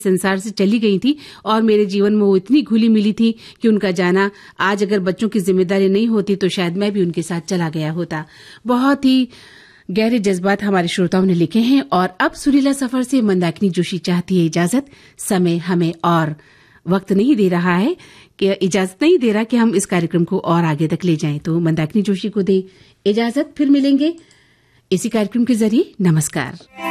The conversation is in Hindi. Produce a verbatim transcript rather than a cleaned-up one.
संसार से चली गई थी और मेरे जीवन में वो इतनी घुली मिली थी कि उनका जाना आज अगर बच्चों की जिम्मेदारी नहीं होती तो शायद मैं भी उनके साथ चला गया होता। बहुत ही गहरे जज्बात हमारे श्रोताओं ने लिखे हैं और अब सुरीला सफर से मंदाकिनी जोशी चाहती है इजाजत। समय हमें और वक्त नहीं दे रहा है कि इजाजत नहीं दे रहा कि हम इस कार्यक्रम को और आगे तक ले जाएं, तो मंदाकिनी जोशी को दे इजाजत। फिर मिलेंगे इसी कार्यक्रम के जरिए। नमस्कार।